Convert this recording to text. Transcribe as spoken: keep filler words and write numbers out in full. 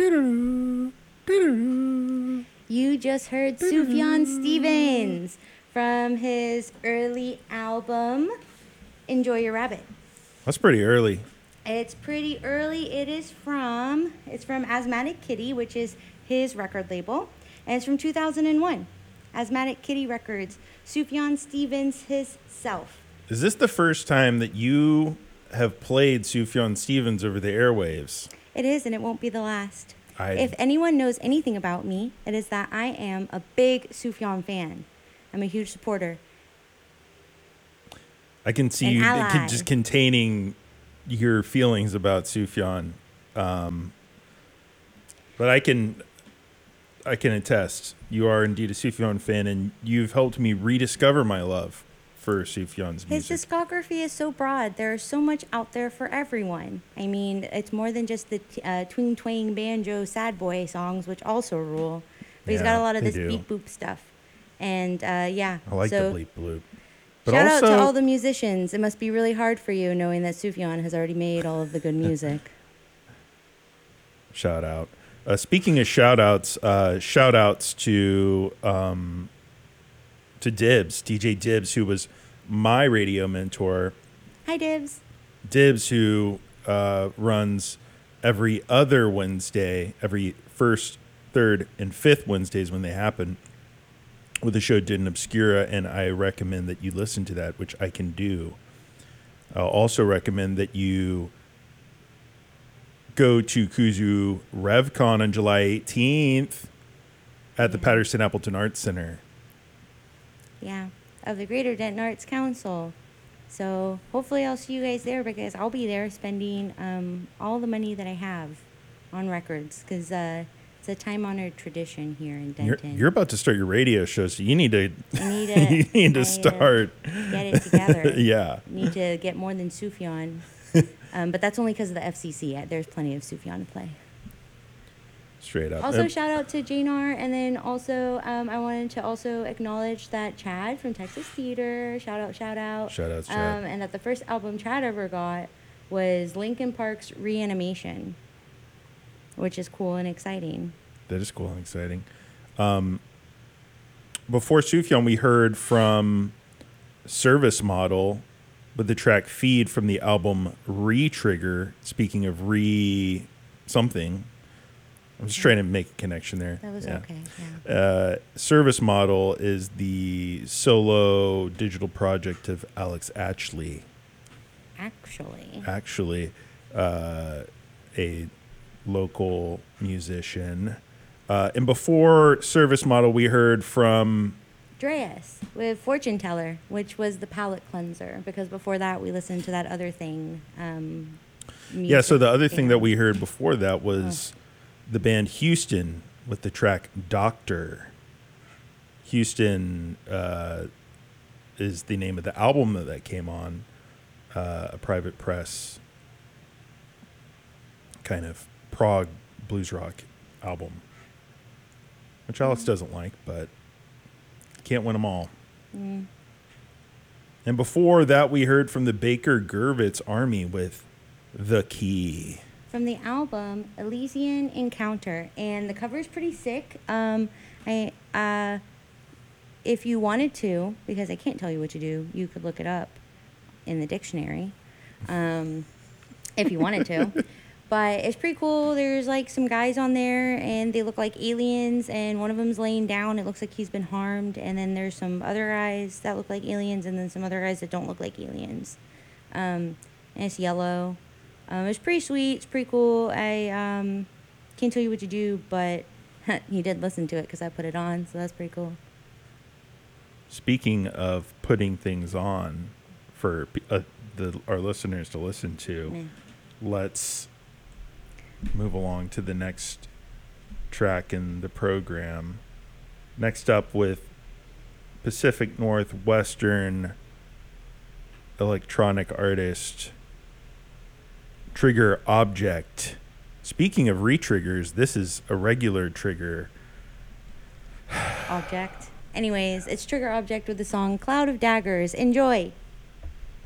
You just heard Sufjan Stevens from his early album, Enjoy Your Rabbit. That's pretty early. It's pretty early. It is from, it's from Asthmatic Kitty, which is his record label. And it's from two thousand one. Asthmatic Kitty Records. Sufjan Stevens himself. Is this the first time that you have played Sufjan Stevens over the airwaves? It is, and it won't be the last. I... If anyone knows anything about me, it is that I am a big Sufjan fan. I'm a huge supporter. I can see An you ally. con- just containing your feelings about Sufjan. Um, but I can... I can attest, you are indeed a Sufjan fan, and you've helped me rediscover my love for Sufjan's His music. discography is so broad. There's so much out there for everyone. I mean, it's more than just the uh, twing twang banjo sad boy songs, which also rule. But he's got Yeah, a lot of they this do. beep boop stuff. And uh, yeah, I like so the bleep bloop. But shout also, out to all the musicians. It must be really hard for you knowing that Sufjan has already made all of the good music. shout out. Uh, speaking of shout outs, uh, shout outs to um, to Dibs, D J Dibs, who was my radio mentor. Hi, Dibs. Dibs, who uh, runs every other Wednesday, every first, third, and fifth Wednesdays when they happen, with the show Didn't Obscura, and I recommend that you listen to that, which I can do. I'll also recommend that you go to Kuzu RevCon on July eighteenth at the Patterson Appleton Arts Center. Yeah, of the Greater Denton Arts Council. So hopefully I'll see you guys there, because I'll be there spending um, all the money that I have on records, because uh, it's a time-honored tradition here in You're, Denton. you're about to start your radio show, so you need to, I need to, you need to I, uh, start. get it together. Yeah. Need to get more than Sufjan. Um, but that's only because of the F C C. There's plenty of Sufjan to play. Straight up. Also, Um, shout out to J N R, and then also um, I wanted to also acknowledge that Chad from Texas Theater, shout out, shout out. Shout outs, Chad. Um, and that the first album Chad ever got was Linkin Park's Reanimation, which is cool and exciting. That is cool and exciting. Um, before Sufjan, we heard from Service Model with the track Feed from the album Re-Trigger. Speaking of re something, I'm just trying to make a connection there. That was Yeah. okay, yeah. Uh, Service Model is the solo digital project of Alex Atchley. Actually. Actually, uh, a local musician. Uh, and before Service Model, we heard from Dreas with Fortune Teller, which was the palate cleanser, because before that we listened to that other thing. Um, yeah. So the other thing that band. we heard before that was the band Houston with the track Doctor. Houston uh, is the name of the album that, that came on, uh, a Private Press kind of prog blues rock album, which Alex doesn't like, but can't win them all. Mm. And before that, we heard from the Baker Gurvitz Army with The Key. From the album Elysian Encounter, and the cover is pretty sick. Um, I uh, if you wanted to, because I can't tell you what to do, you could look it up in the dictionary, um, if you wanted to. But it's pretty cool. There's like some guys on there, and they look like aliens, and one of them's laying down. It looks like he's been harmed. And then there's some other guys that look like aliens, and then some other guys that don't look like aliens. Um, and it's yellow. Um, it's pretty sweet. It's pretty cool. I um, can't tell you what to do, but you did listen to it because I put it on, so that's pretty cool. Speaking of putting things on for uh, the, our listeners to listen to, Yeah. let's move along to the next track in the program. Next up, with Pacific Northwestern electronic artist Trigger Object. Speaking of re-triggers, this is a regular trigger. Object. Anyways, it's Trigger Object with the song Cloud of Daggers. Enjoy.